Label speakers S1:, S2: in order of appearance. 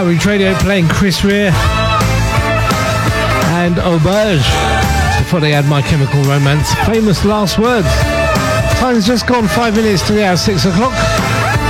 S1: Outreach Radio playing Chris Rea and Auberge. Before they had My Chemical Romance, Famous Last Words. Time's just gone 5 minutes to the hour 6 o'clock.